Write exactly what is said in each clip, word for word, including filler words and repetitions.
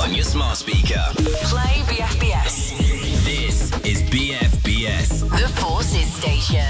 on your smart speaker. Play B F B S. This is B F B S. The Forces Station.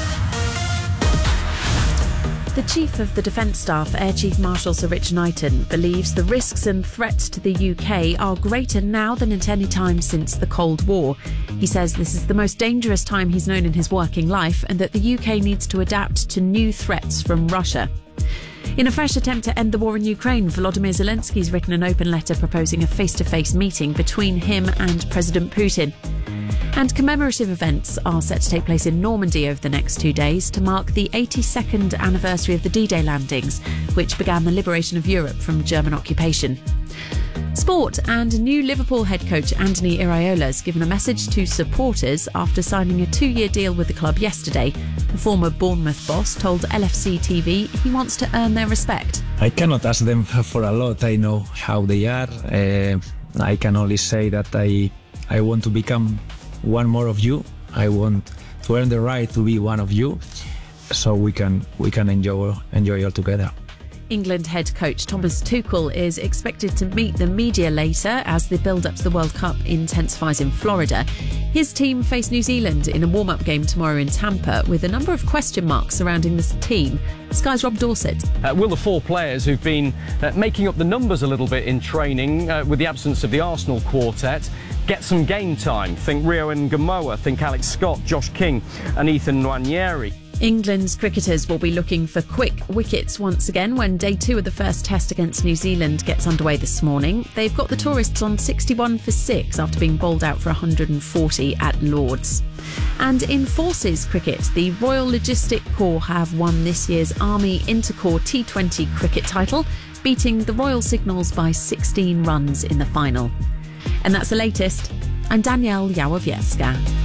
The Chief of the Defence Staff, Air Chief Marshal Sir Richard Knighton, believes the risks and threats to the U K are greater now than at any time since the Cold War. He says this is the most dangerous time he's known in his working life and that the U K needs to adapt to new threats from Russia. In a fresh attempt to end the war in Ukraine, Volodymyr Zelensky's written an open letter proposing a face-to-face meeting between him and President Putin. And commemorative events are set to take place in Normandy over the next two days to mark the eighty-second anniversary of the D-Day landings, which began the liberation of Europe from German occupation. Sport, and new Liverpool head coach Anthony Iraola has given a message to supporters after signing a two-year deal with the club yesterday. The former Bournemouth boss told L F C T V he wants to earn their respect. I cannot ask them for a lot. I know how they are. Uh, I can only say that I, I want to become one more of you. I want to earn the right to be one of you, so we can we can enjoy enjoy all together. England head coach Thomas Tuchel is expected to meet the media later as the build-up to the World Cup intensifies in Florida. His team face New Zealand in a warm-up game tomorrow in Tampa, with a number of question marks surrounding this team. Sky's Rob Dorset. Uh, will the four players who've been uh, making up the numbers a little bit in training uh, with the absence of the Arsenal quartet get some game time? Think Rio Ngamoa, think Alex Scott, Josh King and Ethan Nwaneri. England's cricketers will be looking for quick wickets once again when day two of the first test against New Zealand gets underway this morning. They've got the tourists on sixty-one for six after being bowled out for one hundred forty at Lord's. And in Forces cricket, the Royal Logistic Corps have won this year's Army Intercorps T twenty cricket title, beating the Royal Signals by sixteen runs in the final. And that's the latest. I'm Danielle Yawowiecka.